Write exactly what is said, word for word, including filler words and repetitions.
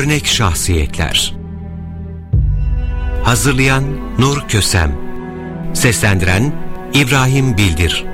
Örnek Şahsiyetler. Hazırlayan Nur Kösem. Seslendiren İbrahim Bildir.